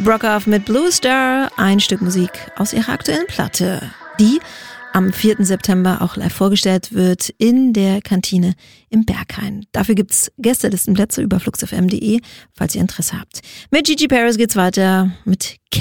Brockhaff mit Blue Star, ein Stück Musik aus ihrer aktuellen Platte, die am 4. September auch live vorgestellt wird in der Kantine im Berghain. Dafür gibt's Gästelistenplätze über fluxfm.de, falls ihr Interesse habt. Mit Gigi Paris geht's weiter mit